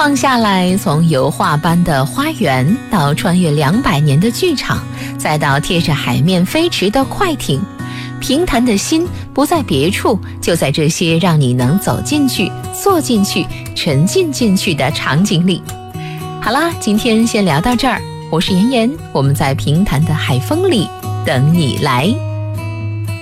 趟下来，从油画般的花园到穿越200年的剧场，再到贴着海面飞驰的快艇，平潭的心不在别处，就在这些让你能走进去、坐进去、沉浸进去的场景里。好啦，今天先聊到这儿，我是妍妍，我们在平潭的海风里等你来。